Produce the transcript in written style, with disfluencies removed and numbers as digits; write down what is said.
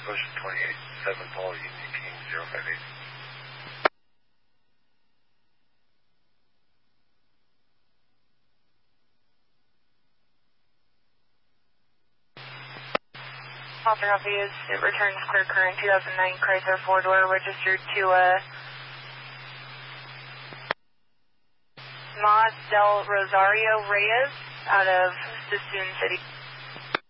Ocean 28, 7 Paul, Union King, 058. Officer Huffy is, it returns clear current 2009 Chrysler 4-door registered to Mas del Rosario Reyes out of Sassoon City.